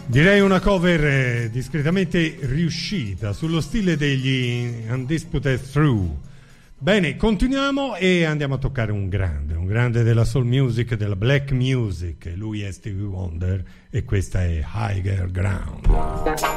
Direi una cover discretamente riuscita, sullo stile degli Undisputed Through. Bene, continuiamo e andiamo a toccare un grande della soul music, della black music. Lui è Stevie Wonder e questa è Higher Ground.